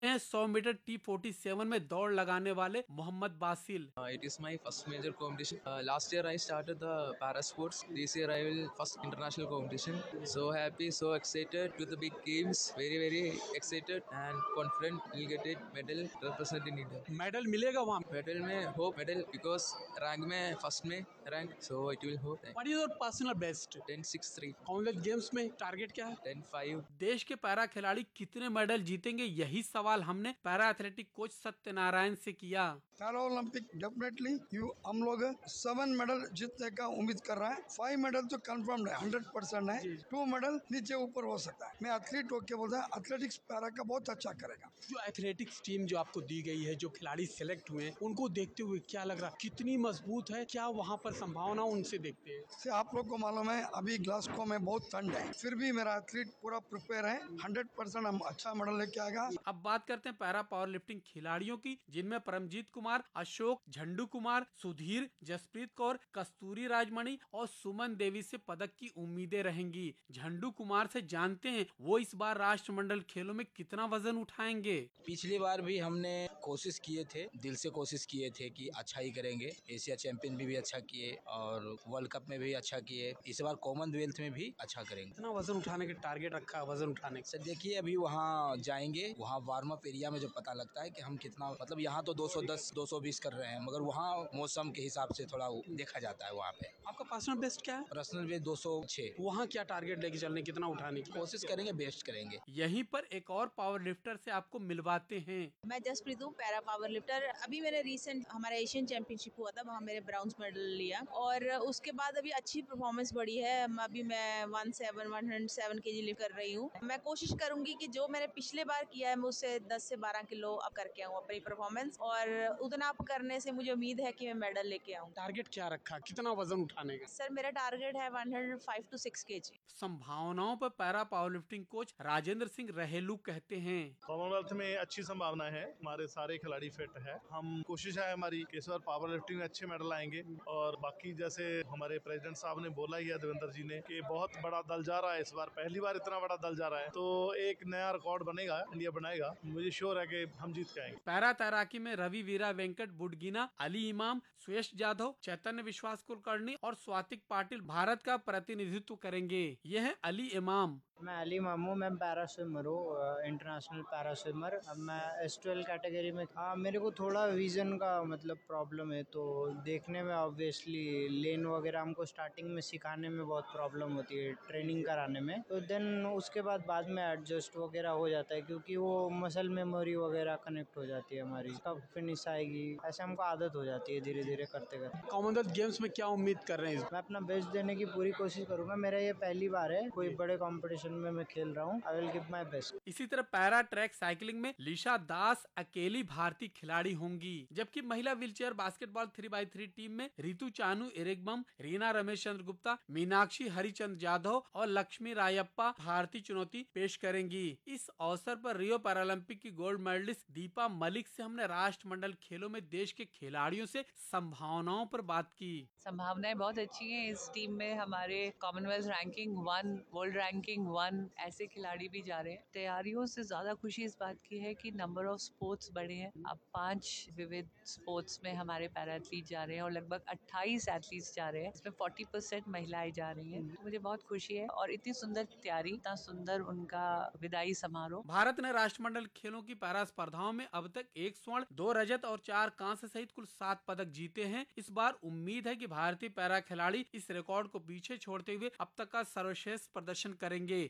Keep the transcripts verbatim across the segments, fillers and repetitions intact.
सौ metre T forty seven में दौड़ लगाने वाले Mohammad Basil. Uh, it is my first major competition. Uh, last year I started the para sports. This year I will first international competition. So happy, so excited to the big games. Very very excited and confident. We'll get it medal representing India. Medal मिलेगा वहाँ? Medal में hope medal because rank में first में rank. So it will hope. What is your personal best? ten six three. Commonwealth games में target क्या है? ten five. देश के पैरा खिलाड़ी कितने मेडल जीतेंगे, यही सवाल हमने पैरा एथलेटिक कोच सत्यनारायण से किया। पैरा ओलंपिक डेफिनेटली यू हम लोग सेवन मेडल जीतने का उम्मीद कर रहा है। फाइव मेडल तो कंफर्म है, हंड्रेड परसेंट है। टू मेडल नीचे ऊपर हो सकता है। मैं एथलीट होके बोलता है एथलेटिक्स पैरा का बहुत अच्छा करेगा। जो एथलेटिक्स टीम जो आपको दी गई है, जो खिलाड़ी सिलेक्ट हुए हैं, उनको देखते हुए क्या लग रहा है, कितनी मजबूत है, क्या वहाँ पर संभावना उनसे देखते हैं? से आप लोग को मालूम है अभी ग्लासगो में बहुत ठंड है, फिर भी मेरा एथलीट पूरा प्रिपेयर है। हंड्रेड परसेंट हम अच्छा मेडल लेके आएगा। अब बात करते हैं पैरा पावर लिफ्टिंग खिलाड़ियों की, जिनमें परमजीत कुमार, अशोक, झंडू कुमार, सुधीर, जसप्रीत कौर, कस्तूरी राजमणि और सुमन देवी से पदक की उम्मीदें रहेंगी। झंडू कुमार से जानते हैं वो इस बार राष्ट्रमंडल खेलों में कितना वजन उठाएंगे। पिछली बार भी हमने कोशिश किए थे, दिल से कोशिश किए थे कि अच्छा ही करेंगे। एशिया चैंपियन भी, भी अच्छा किए और वर्ल्ड कप में भी अच्छा किए। इस बार कॉमनवेल्थ में भी अच्छा करेंगे। कितना वजन उठाने के टारगेट रखा है? वजन उठाने सर देखिए अभी वहाँ जाएंगे, वहाँ वार्म अप एरिया में जो पता लगता है कि हम कितना, मतलब यहाँ तो दो सौ दस दो सौ बीस कर रहे हैं, मगर वहाँ मौसम के हिसाब से थोड़ा देखा जाता है। वहाँ पे आपका पर्सनल बेस्ट क्या है? पर्सनल बेस्ट दो सौ छह। वहाँ क्या टारगेट लेके चलने, कितना उठाने की कोशिश करेंगे, बेस्ट करेंगे। यहीं पर एक और पावर लिफ्टर से आपको मिलवाते हैं। मैं जसप्रीत हूँ, पैरा पावर लिफ्टर। अभी मैंने रिसेंट हमारा एशियन चैंपियनशिप हुआ था, वहाँ मेरे ब्राउन्स मेडल लिया और उसके बाद अभी अच्छी परफॉर्मेंस बढ़ी है। अभी मैं one seven one hundred seven के जी लिफ्ट कर रही हूँ। मैं कोशिश करूंगी कि जो मैंने पिछले बार किया है मैं उससे दस से बारह किलो अब करके आऊँ अपनी परफॉर्मेंस, और उतना अप करने से मुझे उम्मीद है कि मैं मेडल लेके आऊँ। टारगेट क्या रखा, कितना वजन उठाने का? सर मेरा टारगेट है one hundred five to six के जी। संभावनाओं पर para power lifting coach Rajendra Singh रहेलू कहते हैं, कॉमनवेल्थ में अच्छी संभावना है, हमारे सारे खिलाड़ी फिट है। हम कोशिश है हमारी कि इस बार पावर लिफ्टिंग में अच्छे मेडल आएंगे और बाकी जैसे हमारे प्रेसिडेंट साहब ने बोला ही है, देवेंद्र जी ने, कि बहुत बड़ा दल जा रहा है इस बार, पहली बार इतना बड़ा दल जा रहा है, तो एक नया रिकॉर्ड बनेगा, इंडिया बनाएगा। मुझे श्योर है कि हम जीत के आएंगे। पैरा तैराकी में रवि वीरा वेंकट बुडगिना, अली इमाम, सुयश जाधव, चैतन्य विश्वास कुलकर्णी और स्वातिक पाटिल भारत का प्रतिनिधित्व करेंगे। ये है अली इमाम। मैं अली मामू, मैं पैरा स्विमर हूँ, इंटरनेशनल पैरा स्विमर। अब मैं एस ट्वेल्व कैटेगरी में। हाँ मेरे को थोड़ा विजन का मतलब प्रॉब्लम है, तो देखने में ऑब्वियसली लेन वगैरह हमको स्टार्टिंग में सिखाने में बहुत प्रॉब्लम होती है, ट्रेनिंग कराने में। तो देन उसके बाद बाद में एडजस्ट वगैरह हो जाता है, क्योंकि वो मसल मेमोरी वगैरह कनेक्ट हो जाती है हमारी, कब फिनिश आएगी ऐसे हमको आदत हो जाती है धीरे धीरे करते करते। कॉमनवेल्थ गेम्स में क्या उम्मीद कर रहे हैं? मैं अपना बेस्ट देने की पूरी कोशिश करूंगा। मेरा ये पहली बार है कोई बड़े कॉम्पिटिशन में मैं खेल रहा हूँ। I will give my best. इसी तरह पैरा ट्रैक साइकिलिंग में लिशा दास अकेली भारतीय खिलाड़ी होंगी, जबकि महिला wheelchair basketball three by three team में रितु चानू इरेगबम, रीना रमेश चंद्र गुप्ता, मीनाक्षी हरिचंद जाधव और लक्ष्मी रायप्पा भारतीय चुनौती पेश करेंगी। इस अवसर पर रियो पैरालंपिक की गोल्ड मेडलिस्ट दीपा मलिक से हमने राष्ट्रमंडल खेलों में देश के खिलाड़ियों से संभावनाओं पर बात की। संभावनाएं बहुत अच्छी हैं इस टीम में। हमारे Commonwealth ranking one, world ranking one ऐसे खिलाड़ी भी जा रहे हैं। तैयारियों से ज्यादा खुशी इस बात की है कि नंबर ऑफ स्पोर्ट्स बढ़े हैं। अब पांच विविध स्पोर्ट्स में हमारे पैरा एथलीट जा रहे हैं और लगभग अट्ठाईस एथलीट्स जा रहे हैं, इसमें चालीस परसेंट महिलाएं जा रही हैं। मुझे बहुत खुशी है और इतनी सुंदर तैयारी, इतना सुंदर उनका विदाई समारोह। भारत ने राष्ट्रमंडल खेलों की पैरा स्पर्धाओं में अब तक एक स्वर्ण, दो रजत और चार कांस्य सहित कुल सात पदक जीते हैं। इस बार उम्मीद है कि भारतीय पैरा खिलाड़ी इस रिकॉर्ड को पीछे छोड़ते हुए अब तक का सर्वश्रेष्ठ प्रदर्शन करेंगे।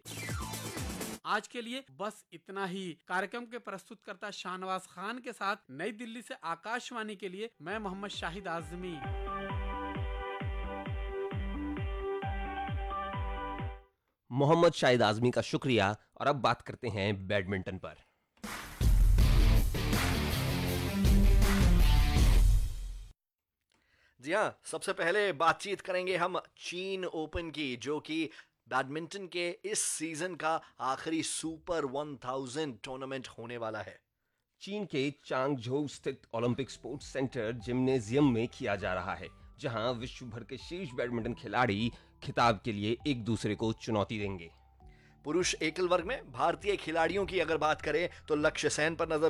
आज के लिए बस इतना ही। कार्यक्रम के प्रस्तुतकर्ता शाहनवाज खान के साथ नई दिल्ली से आकाशवाणी के लिए मैं मोहम्मद शाहिद आजमी। मोहम्मद शाहिद आजमी का शुक्रिया। और अब बात करते हैं बैडमिंटन पर। जी हाँ, सबसे पहले बातचीत करेंगे हम चीन ओपन की, जो कि बैडमिंटन के इस सीजन का आखिरी सुपर वन थाउज़ेंड टूर्नामेंट होने वाला है। चीन के चांगझोउ स्थित ओलंपिक स्पोर्ट्स सेंटर जिम्नेजियम में किया जा रहा है, जहां विश्व भर के शीर्ष बैडमिंटन खिलाड़ी खिताब के लिए एक दूसरे को चुनौती देंगे। पुरुष एकल वर्ग में भारतीय खिलाड़ियों की अगर बात करें तो लक्ष्य सेन पर नजर